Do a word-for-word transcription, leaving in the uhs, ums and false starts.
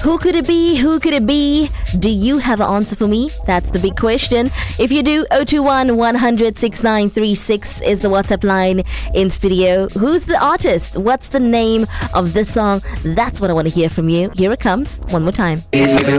Who could it be? Who could it be? Do you have an answer for me? That's the big question. If you do, zero two one, one hundred, sixty-nine thirty-six is the WhatsApp line in studio. Who's the artist? What's the name of this song? That's what I want to hear from you. Here it comes one more time.